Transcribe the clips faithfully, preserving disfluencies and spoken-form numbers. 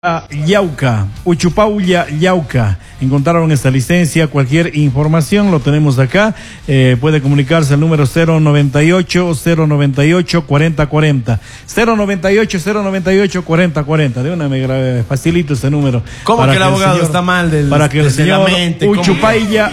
Yauca, Uchupaulla, Yauca. Encontraron esta licencia. Cualquier información lo tenemos acá. Eh, puede comunicarse al número cero noventa y ocho, cero noventa y ocho, cuarenta cuarenta. cero noventa y ocho, cero noventa y ocho, cuarenta cuarenta. De una me facilito ese número. ¿Cómo que el abogado señor, está mal del, para que el señor mente, Uchupaulla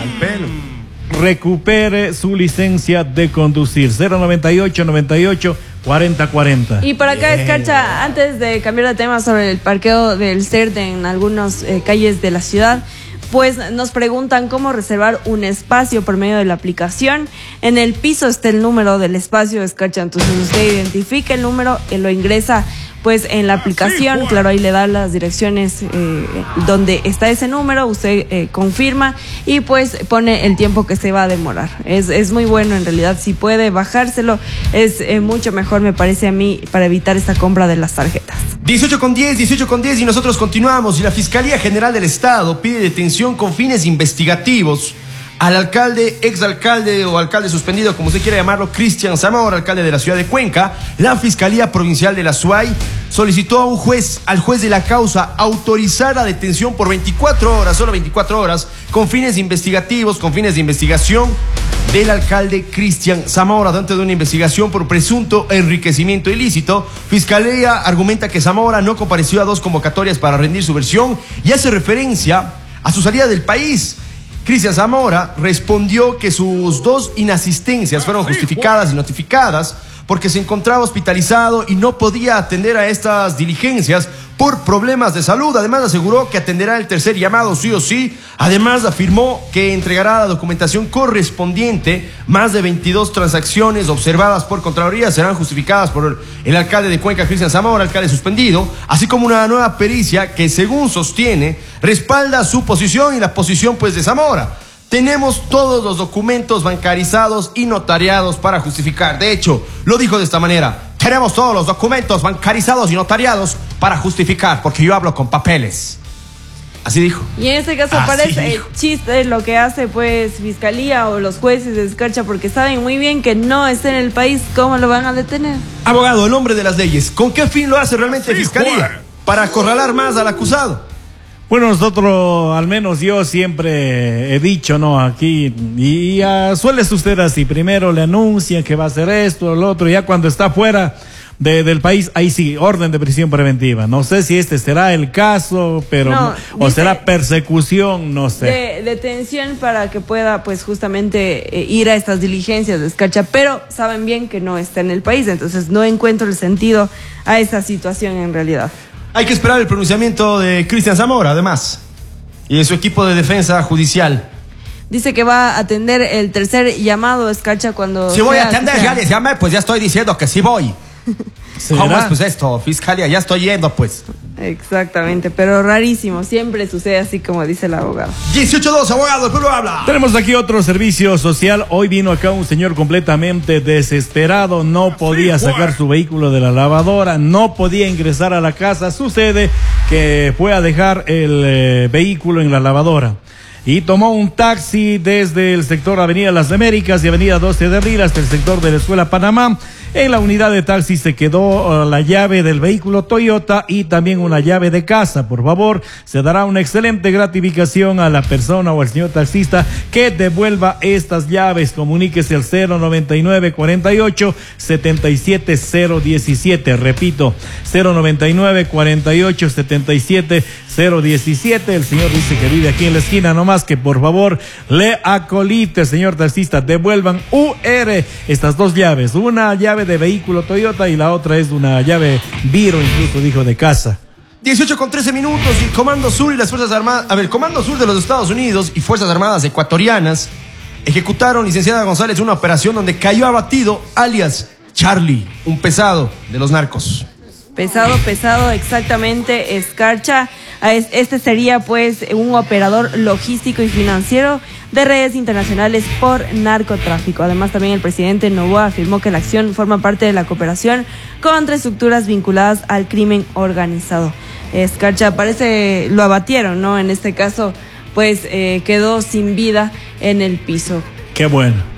recupere su licencia de conducir? Cero noventa y ocho, noventa y ocho, cuarenta cuarenta. Y por acá, Escarcha, antes de cambiar de tema sobre el parqueo del CERT en algunas eh, calles de la ciudad, pues nos preguntan cómo reservar un espacio por medio de la aplicación. En el piso está el número del espacio, Escarcha, entonces usted identifica el número y lo ingresa pues en la aplicación, claro, ahí le da las direcciones eh, donde está ese número, usted eh, confirma y pues pone el tiempo que se va a demorar. Es, es muy bueno en realidad, si puede bajárselo, es eh, mucho mejor me parece a mí para evitar esta compra de las tarjetas. dieciocho con diez, dieciocho con diez y nosotros continuamos. Y la Fiscalía General del Estado pide detención con fines investigativos al alcalde, exalcalde o alcalde suspendido, como usted quiera llamarlo, Cristian Zamora, alcalde de la ciudad de Cuenca. La Fiscalía Provincial de la SUAY solicitó a un juez, al juez de la causa, autorizar la detención por veinticuatro horas, solo veinticuatro horas, con fines investigativos, con fines de investigación del alcalde Cristian Zamora, dentro de una investigación por presunto enriquecimiento ilícito. Fiscalía argumenta que Zamora no compareció a dos convocatorias para rendir su versión y hace referencia a su salida del país. Cristian Zamora respondió que sus dos inasistencias fueron justificadas y notificadas porque se encontraba hospitalizado y no podía atender a estas diligencias por problemas de salud. Además aseguró que atenderá el tercer llamado sí o sí. Además afirmó que entregará la documentación correspondiente. Más de veintidós transacciones observadas por Contraloría serán justificadas por el alcalde de Cuenca, Cristian Zamora, alcalde suspendido, así como una nueva pericia que, según sostiene, respalda su posición y la posición pues de Zamora. Tenemos todos los documentos bancarizados y notariados para justificar. De hecho, lo dijo de esta manera: tenemos todos los documentos bancarizados y notariados para justificar, porque yo hablo con papeles. Así dijo. Y en este caso Así parece dijo. chiste lo que hace pues Fiscalía o los jueces de Escarcha, porque saben muy bien que no está en el país. ¿Cómo lo van a detener? Abogado, en nombre de las leyes, ¿con qué fin lo hace realmente Sí, Fiscalía? Juan. Para acorralar más al acusado. Bueno, nosotros, al menos yo siempre he dicho, ¿no? Aquí, y uh, suele suceder así: primero le anuncian que va a hacer esto o lo otro, y ya cuando está fuera de, del país, ahí sí, orden de prisión preventiva. No sé si este será el caso, pero No, o dice, será persecución, no sé. De detención para que pueda pues justamente eh, ir a estas diligencias de Escarcha, pero saben bien que no está en el país, entonces no encuentro el sentido a esa situación en realidad. Hay que esperar el pronunciamiento de Cristian Zamora, además, y de su equipo de defensa judicial. Dice que va a atender el tercer llamado, Escarcha, cuando... Si voy a sea, atender, sea. ya les llamé, pues ya estoy diciendo que sí voy. ¿Será? ¿Cómo es pues esto, Fiscalía? Ya estoy yendo, pues. Exactamente, pero rarísimo, siempre sucede así como dice el abogado. dieciocho dos, abogado, el pueblo habla. Tenemos aquí otro servicio social. Hoy vino acá un señor completamente desesperado, no podía sacar su vehículo de la lavadora, no podía ingresar a la casa. Sucede que fue a dejar el eh, vehículo en la lavadora y tomó un taxi desde el sector Avenida Las Américas y Avenida doce de Abril hasta el sector de la Escuela Panamá. En la unidad de taxi se quedó uh, la llave del vehículo Toyota y también una llave de casa. Por favor, se dará una excelente gratificación a la persona o al señor taxista que devuelva estas llaves. Comuníquese al cero noventa y nueve, cuarenta y ocho, setenta y siete cero diecisiete. Repito, cero noventa y nueve, cuarenta y ocho, setenta y siete cero diecisiete. El señor dice que vive aquí en la esquina, nomás que por favor le acolite, señor taxista, devuelvan U R estas dos llaves, una llave de vehículo Toyota y la otra es una llave Viro, incluso dijo, de casa. dieciocho con trece minutos y el Comando Sur y las Fuerzas Armadas, a ver, el Comando Sur de los Estados Unidos y Fuerzas Armadas ecuatorianas ejecutaron, licenciada González, una operación donde cayó abatido alias Charlie, un pesado de los narcos. Pesado, pesado, exactamente, Escarcha. Este sería pues un operador logístico y financiero de redes internacionales por narcotráfico. Además, también el presidente Noboa afirmó que la acción forma parte de la cooperación contra estructuras vinculadas al crimen organizado. Escarcha, parece lo abatieron, ¿no? En este caso, pues eh, quedó sin vida en el piso. Qué bueno.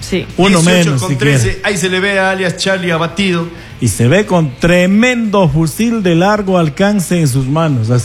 Sí. Uno dieciocho menos, con si trece, quiere. ahí se le ve a alias Charlie abatido. Y se ve con tremendo fusil de largo alcance en sus manos. Así